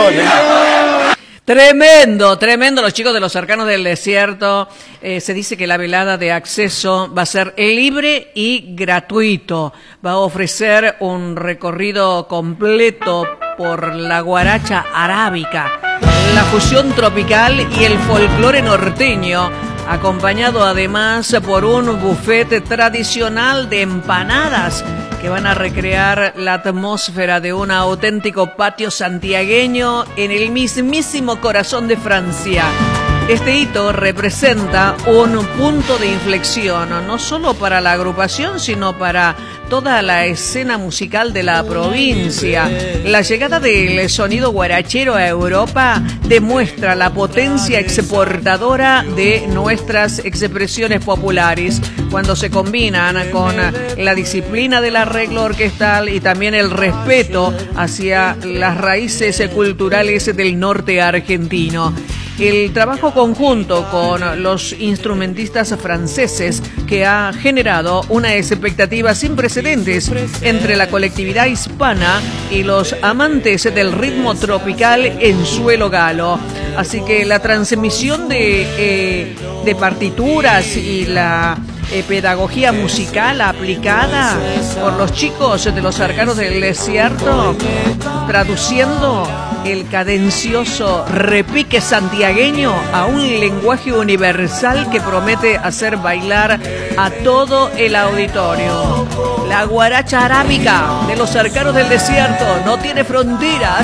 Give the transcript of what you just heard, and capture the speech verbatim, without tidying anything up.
Tremendo, tremendo. Los chicos de los Arcanos del Desierto. Eh, se dice que la velada de acceso va a ser libre y gratuito. Va a ofrecer un recorrido completo por la guaracha arábica, la fusión tropical y el folclore norteño, acompañado además por un buffet tradicional de empanadas que van a recrear la atmósfera de un auténtico patio santiagueño en el mismísimo corazón de Francia. Este hito representa un punto de inflexión, no solo para la agrupación, sino para toda la escena musical de la provincia. La llegada del sonido guarachero a Europa demuestra la potencia exportadora de nuestras expresiones populares, cuando se combinan con la disciplina del arreglo orquestal y también el respeto hacia las raíces culturales del norte argentino. El trabajo conjunto con los instrumentistas franceses que ha generado una expectativa sin precedentes entre la colectividad hispana y los amantes del ritmo tropical en suelo galo. Así que la transmisión de, eh, de partituras y la eh, pedagogía musical aplicada por los chicos de los Arcanos del Desierto, traduciendo el cadencioso repique santiagueño a un lenguaje universal que promete hacer bailar a todo el auditorio. La guaracha arábica de los Arcanos del Desierto no tiene fronteras.